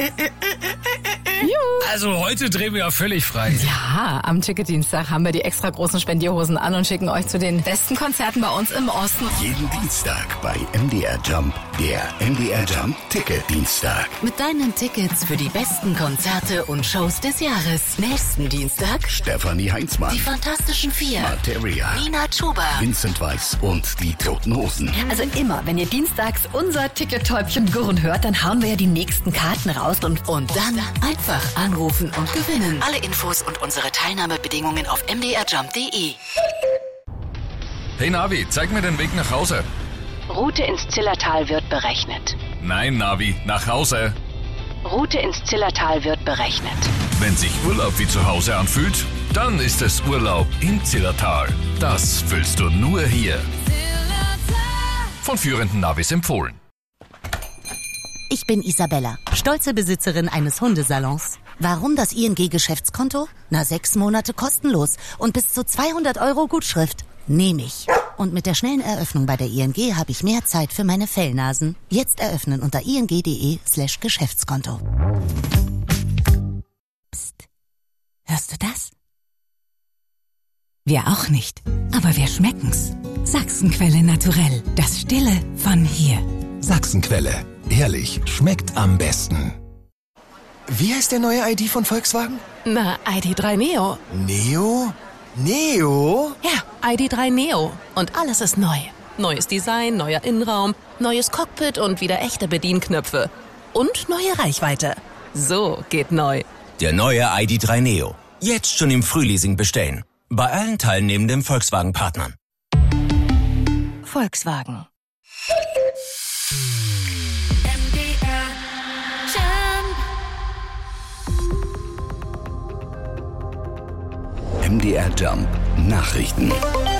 Also heute drehen wir ja völlig frei. Ja, am Ticketdienstag haben wir die extra großen Spendierhosen an und schicken euch zu den besten Konzerten bei uns im Osten. Jeden Dienstag bei MDR Jump, der MDR Jump Ticketdienstag. Mit deinen Tickets für die besten Konzerte und Shows des Jahres. Nächsten Dienstag Stefanie Heinzmann, die Fantastischen Vier, Materia, Nina Chuba, Vincent Weiss und die Toten Hosen. Also immer, wenn ihr dienstags unser Ticket-Täubchen gurren hört, dann hauen wir ja die nächsten Karten raus und dann einfach anrufen und gewinnen. Alle Infos und unsere Teilnahmebedingungen auf mdrjump.de. Hey Navi, zeig mir den Weg nach Hause. Route ins Zillertal wird berechnet. Nein, Navi, nach Hause. Route ins Zillertal wird berechnet. Wenn sich Urlaub wie zu Hause anfühlt, dann ist es Urlaub im Zillertal. Das fühlst du nur hier. Von führenden Navis empfohlen. Ich bin Isabella, stolze Besitzerin eines Hundesalons. Warum das ING-Geschäftskonto? 6 Monate kostenlos und bis zu 200 € Gutschrift. Nehme ich. Und mit der schnellen Eröffnung bei der ING habe ich mehr Zeit für meine Fellnasen. Jetzt eröffnen unter ing.de/Geschäftskonto. Psst. Hörst du das? Wir auch nicht, aber wir schmecken's. Sachsenquelle Naturell, das Stille von hier. Sachsenquelle, ehrlich, schmeckt am besten. Wie heißt der neue ID von Volkswagen? Na, ID.3 Neo. Neo? Neo? Ja, ID.3 Neo. Und alles ist neu. Neues Design, neuer Innenraum, neues Cockpit und wieder echte Bedienknöpfe. Und neue Reichweite. So geht neu. Der neue ID.3 Neo. Jetzt schon im Frühleasing bestellen. Bei allen teilnehmenden Volkswagen-Partnern. Volkswagen. MDR Jump Nachrichten.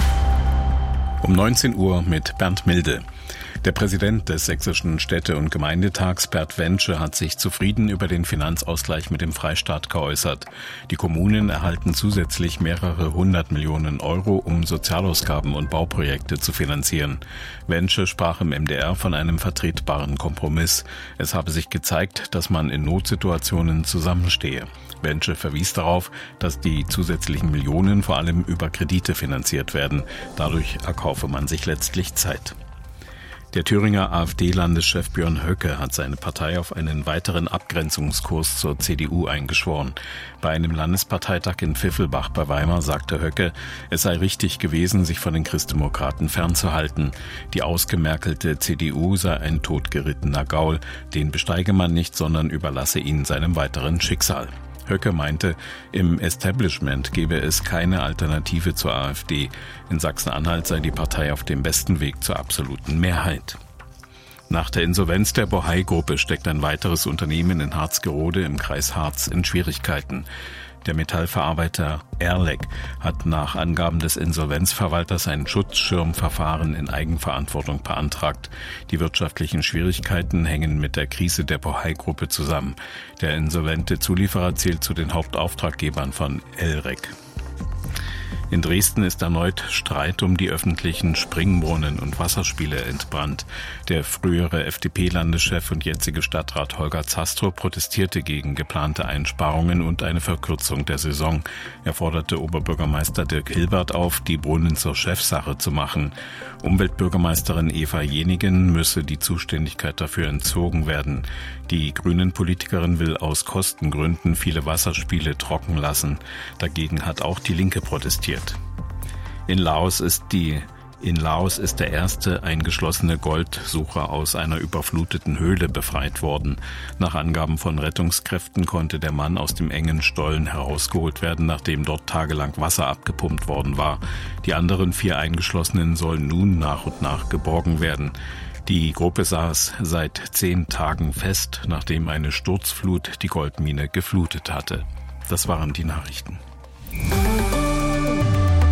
Um 19 Uhr mit Bernd Milde. Der Präsident des Sächsischen Städte- und Gemeindetags, Bert Wensche, hat sich zufrieden über den Finanzausgleich mit dem Freistaat geäußert. Die Kommunen erhalten zusätzlich mehrere 100 Millionen Euro, um Sozialausgaben und Bauprojekte zu finanzieren. Wensche sprach im MDR von einem vertretbaren Kompromiss. Es habe sich gezeigt, dass man in Notsituationen zusammenstehe. Wensche verwies darauf, dass die zusätzlichen Millionen vor allem über Kredite finanziert werden. Dadurch erkaufe man sich letztlich Zeit. Der Thüringer AfD-Landeschef Björn Höcke hat seine Partei auf einen weiteren Abgrenzungskurs zur CDU eingeschworen. Bei einem Landesparteitag in Pfiffelbach bei Weimar sagte Höcke, es sei richtig gewesen, sich von den Christdemokraten fernzuhalten. Die ausgemerkelte CDU sei ein totgerittener Gaul, den besteige man nicht, sondern überlasse ihn seinem weiteren Schicksal. Höcke meinte, im Establishment gebe es keine Alternative zur AfD. In Sachsen-Anhalt sei die Partei auf dem besten Weg zur absoluten Mehrheit. Nach der Insolvenz der Bohai-Gruppe steckt ein weiteres Unternehmen in Harzgerode im Kreis Harz in Schwierigkeiten. Der Metallverarbeiter Erlec hat nach Angaben des Insolvenzverwalters ein Schutzschirmverfahren in Eigenverantwortung beantragt. Die wirtschaftlichen Schwierigkeiten hängen mit der Krise der Bohai-Gruppe zusammen. Der insolvente Zulieferer zählt zu den Hauptauftraggebern von Elrec. In Dresden ist erneut Streit um die öffentlichen Springbrunnen und Wasserspiele entbrannt. Der frühere FDP-Landeschef und jetzige Stadtrat Holger Zastrow protestierte gegen geplante Einsparungen und eine Verkürzung der Saison. Er forderte Oberbürgermeister Dirk Hilbert auf, die Brunnen zur Chefsache zu machen. Umweltbürgermeisterin Eva Jenigen müsse die Zuständigkeit dafür entzogen werden. Die Grünen-Politikerin will aus Kostengründen viele Wasserspiele trocken lassen. Dagegen hat auch die Linke protestiert. In Laos ist der erste eingeschlossene Goldsucher aus einer überfluteten Höhle befreit worden. Nach Angaben von Rettungskräften konnte der Mann aus dem engen Stollen herausgeholt werden, nachdem dort tagelang Wasser abgepumpt worden war. Die anderen 4 Eingeschlossenen sollen nun nach und nach geborgen werden. Die Gruppe saß seit 10 Tagen fest, nachdem eine Sturzflut die Goldmine geflutet hatte. Das waren die Nachrichten.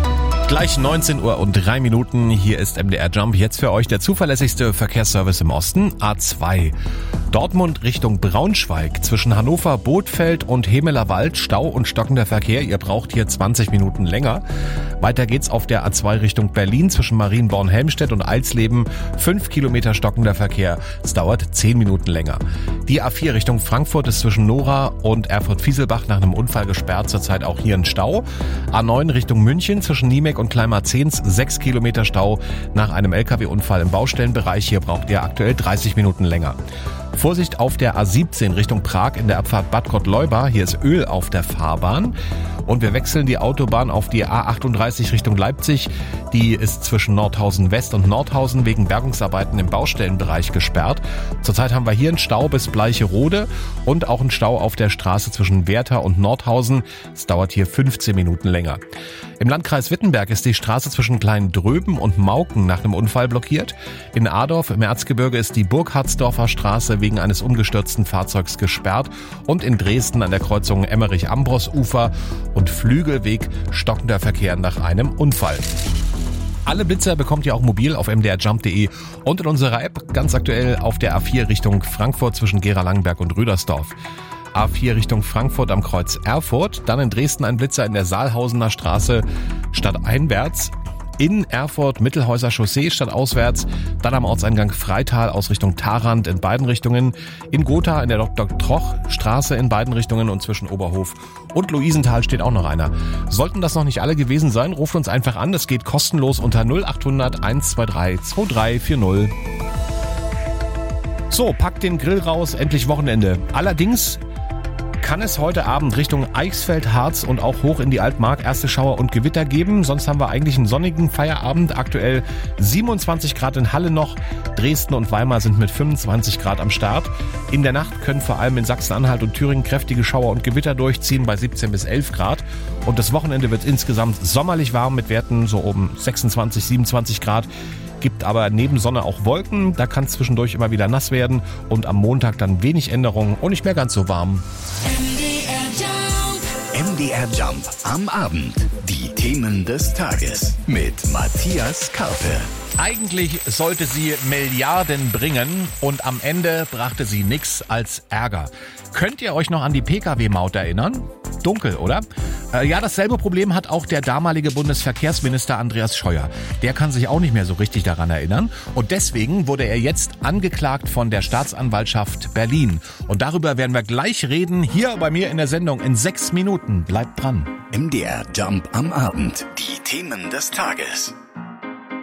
Gleich 19:03 Uhr. Hier ist MDR Jump. Jetzt für euch der zuverlässigste Verkehrsservice im Osten. A2. Dortmund Richtung Braunschweig. Zwischen Hannover, Bothfeld und Hemelerwald Stau und stockender Verkehr. Ihr braucht hier 20 Minuten länger. Weiter geht's auf der A2 Richtung Berlin. Zwischen Marienborn-Helmstedt und Alsleben 5 Kilometer stockender Verkehr. Es dauert 10 Minuten länger. Die A4 Richtung Frankfurt ist zwischen Nora und Erfurt-Fieselbach nach einem Unfall gesperrt. Zurzeit auch hier ein Stau. A9 Richtung München zwischen Niemek und Kleinmarzehns 6 Kilometer Stau nach einem LKW-Unfall im Baustellenbereich. Hier braucht ihr aktuell 30 Minuten länger. Vorsicht auf der A17 Richtung Prag in der Abfahrt Bad Gott-Leuba. Hier ist Öl auf der Fahrbahn. Und wir wechseln die Autobahn auf die A38 Richtung Leipzig. Die ist zwischen Nordhausen West und Nordhausen wegen Bergungsarbeiten im Baustellenbereich gesperrt. Zurzeit haben wir hier einen Stau bis Bleicherode und auch einen Stau auf der Straße zwischen Werther und Nordhausen. Es dauert hier 15 Minuten länger. Im Landkreis Wittenberg ist die Straße zwischen Kleindröben und Mauken nach einem Unfall blockiert. In Adorf im Erzgebirge ist die Burkhardsdorfer Straße wegen eines umgestürzten Fahrzeugs gesperrt. Und in Dresden an der Kreuzung Emmerich-Ambros-Ufer und Flügelweg stockender Verkehr nach einem Unfall. Alle Blitzer bekommt ihr auch mobil auf mdrjump.de und in unserer App, ganz aktuell auf der A4 Richtung Frankfurt zwischen Gera-Langenberg und Rüdersdorf. A4 Richtung Frankfurt am Kreuz Erfurt, dann in Dresden ein Blitzer in der Saalhausener Straße stadteinwärts, in Erfurt Mittelhäuser Chaussee stadtauswärts, dann am Ortseingang Freital aus Richtung Tharandt in beiden Richtungen, in Gotha in der Dr. Troch Straße in beiden Richtungen und zwischen Oberhof und Luisenthal steht auch noch einer. Sollten das noch nicht alle gewesen sein, ruft uns einfach an, das geht kostenlos unter 0800 123 2340. So, packt den Grill raus, endlich Wochenende. Allerdings kann es heute Abend Richtung Eichsfeld, Harz und auch hoch in die Altmark erste Schauer und Gewitter geben. Sonst haben wir eigentlich einen sonnigen Feierabend. Aktuell 27 Grad in Halle noch. Dresden und Weimar sind mit 25 Grad am Start. In der Nacht können vor allem in Sachsen-Anhalt und Thüringen kräftige Schauer und Gewitter durchziehen bei 17 bis 11 Grad. Und das Wochenende wird insgesamt sommerlich warm mit Werten so um 26, 27 Grad. Gibt aber neben Sonne auch Wolken, da kann es zwischendurch immer wieder nass werden und am Montag dann wenig Änderungen und nicht mehr ganz so warm. MDR Jump am Abend. Die Themen des Tages mit Matthias Karpe. Eigentlich sollte sie Milliarden bringen und am Ende brachte sie nix als Ärger. Könnt ihr euch noch an die Pkw-Maut erinnern? Dunkel, oder? Ja, dasselbe Problem hat auch der damalige Bundesverkehrsminister Andreas Scheuer. Der kann sich auch nicht mehr so richtig daran erinnern. Und deswegen wurde er jetzt angeklagt von der Staatsanwaltschaft Berlin. Und darüber werden wir gleich reden, hier bei mir in der Sendung in 6 Minuten. Bleibt dran. MDR Jump am Abend. Die Themen des Tages.